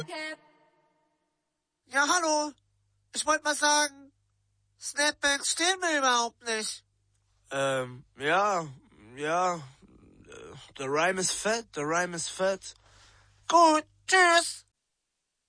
Ja, hallo. Ich wollte mal sagen, Snapbacks stehen mir überhaupt nicht. Ja. Der Rhyme ist fett. Gut, tschüss.